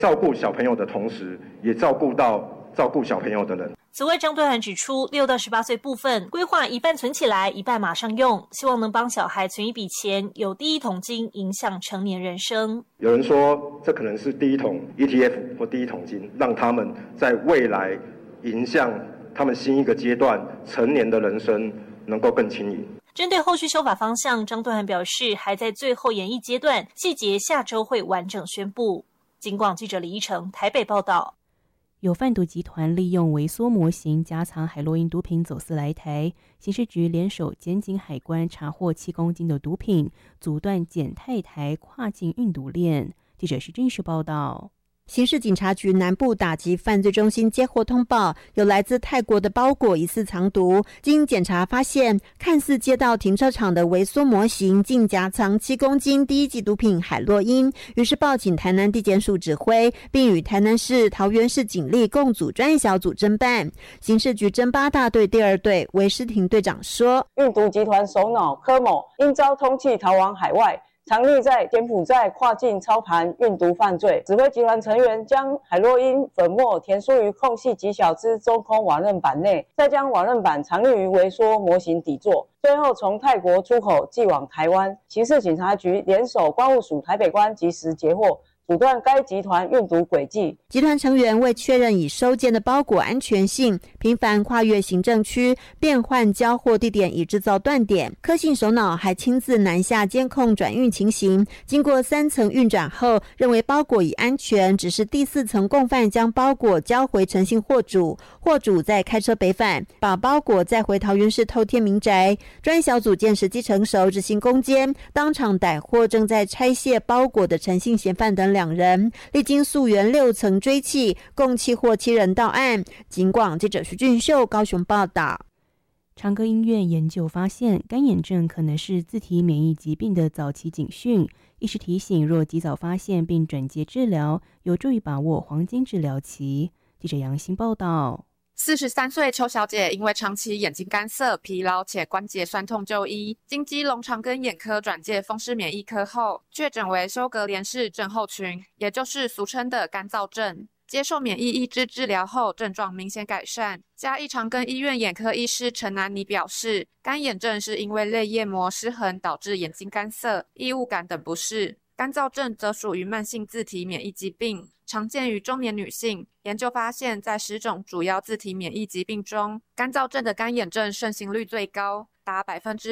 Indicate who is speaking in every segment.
Speaker 1: 照顾小朋友的同时，也照顾小朋友的人。
Speaker 2: 此外，张敦涵指出，6到18岁部分规划一半存起来，一半马上用，希望能帮小孩存一笔钱，有第一桶金影响成年人生。
Speaker 1: 有人说，这可能是第一桶 ETF 或第一桶金，让他们在未来迎向他们新一个阶段成年的人生能够更轻盈。
Speaker 2: 针对后续修法方向，张敦涵表示，还在最后研议阶段，细节下周会完整宣布。警广记者李依成台北报道。
Speaker 3: 有贩毒集团利用微缩模型夹藏海洛因毒品走私来台，刑事局联手检警海关查获7公斤的毒品，阻断检泰台跨境运毒链。记者徐俊士报道。
Speaker 4: 刑事警察局南部打击犯罪中心接获通报，有来自泰国的包裹疑似藏毒。经检查发现，看似街道停车场的微缩模型竟夹藏7公斤第一级毒品海洛因，于是报请台南地检署指挥，并与台南市、桃园市警力共组专业小组侦办。刑事局侦8大队第2队韦诗婷队长说：“
Speaker 5: 运毒集团首脑柯某因遭通缉逃往海外。”常历在柬埔寨跨境操盘运毒犯罪，指挥集团成员将海洛因粉末填输于空隙极小之中空瓦楞板内，再将瓦楞板藏匿于微缩模型底座，最后从泰国出口寄往台湾。刑事警察局联手关务署台北关及时截获，阻断该集团运毒轨迹。
Speaker 4: 集团成员为确认已收件的包裹安全性，频繁跨越行政区，变换交货地点以制造断点。柯姓首脑还亲自南下监控转运情形，经过3层运转后，认为包裹已安全，只是第4层共犯将包裹交回诚信货主，货主再开车北返，把包裹载回桃园市透天民宅。专业小组见时机成熟，执行攻坚，当场逮获正在拆卸包裹的诚信嫌犯等2人，历经溯源6层追缉，共缉获7人到案。警广记者徐俊秀高雄报道。
Speaker 3: 长庚医院研究发现，干眼症可能是自体免疫疾病的早期警讯，医师提醒，若及早发现并转介治疗，有助于把握黄金治疗期。记者杨欣报道。
Speaker 6: 43岁邱小姐因为长期眼睛干涩、疲劳且关节酸痛就医，经基隆长庚眼科转介风湿免疫科后，确诊为休格连氏症候群，也就是俗称的干燥症。接受免疫抑制治疗后，症状明显改善。嘉义长庚医院眼科医师陈南妮表示，干眼症是因为泪液膜失衡导致眼睛干涩、异物感等不适。干燥症则属于慢性自体免疫疾病，常见于中年女性。研究发现，在10种主要自体免疫疾病中，干燥症的干眼症盛行率最高，达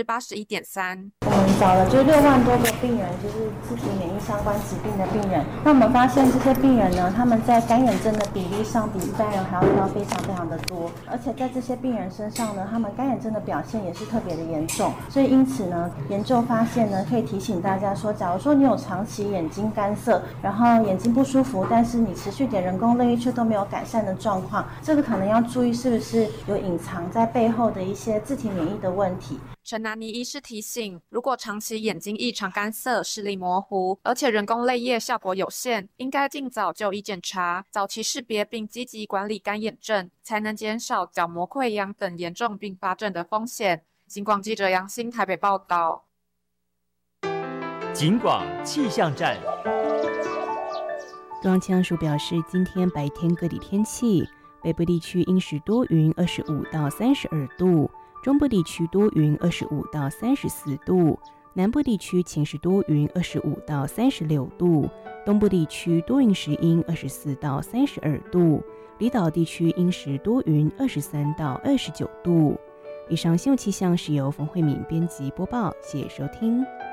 Speaker 6: 81.3%。
Speaker 7: 我们找了就6万多个病人，就是自体免疫相关疾病的病人。那我们发现这些病人呢，他们在干眼症的比例上比一般人还要高非常非常的多，而且在这些病人身上呢，他们干眼症的表现也是特别的严重。所以因此呢，研究发现呢，可以提醒大家说，假如说你有长期眼睛干涩，然后眼睛不舒服，但是你持续点人工泪液却都没有改善的状况，这个可能要注意是不是有隐藏在背后的一些自体免疫的问题。
Speaker 6: 陈南妮医师提醒，如果长期眼睛异常干涩、视力模糊，而且人工泪液效果有限，应该尽早就医检查，早期识别并积极管理干眼症，才能减少角膜溃疡等严重并发症的风险。警广记者杨欣台北报道。
Speaker 8: 警广气象站。
Speaker 3: 中央气象署表示，今天白天各地天气，北部地区阴时多云，25到32度。中部地区多云，25到34度；南部地区晴时多云，25到36度；东部地区多云时阴，24到32度；离岛地区阴时多云，23到29度。以上新闻气象是由冯慧敏编辑播报，谢谢收听。